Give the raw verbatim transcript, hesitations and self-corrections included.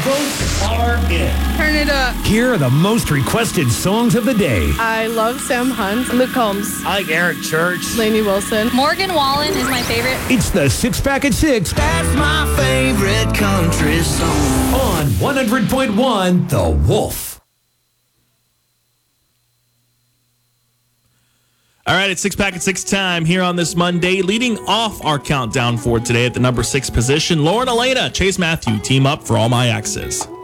votes are in. Turn it up. Here are the most requested songs of the day. I love Sam Hunt. Luke Combs. I like Eric Church. Lainey Wilson. Morgan Wallen is my favorite. It's the Six Pack at Six. That's my favorite country song. On one hundred point one, The Wolf. All right, it's Six Pack at Six time here on this Monday. Leading off our countdown for today at the number six position, Lauren Elena, Chase Matthew, Team Up for All My Exes.